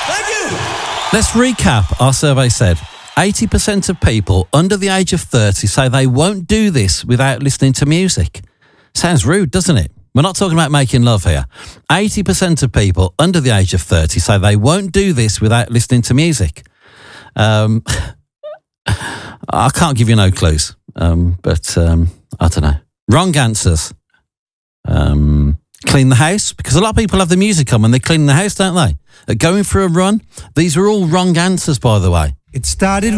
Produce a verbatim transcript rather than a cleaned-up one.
Thank you. Let's recap. Our survey said eighty percent of people under the age of thirty say they won't do this without listening to music. Sounds rude, doesn't it? We're not talking about making love here. eighty percent of people under the age of thirty say they won't do this without listening to music. Um, I can't give you no clues, um, but um, I don't know. Wrong answers. Um, clean the house, because a lot of people have the music on when they're cleaning the house, don't they? Uh, going for a run. These are all wrong answers, by the way. It started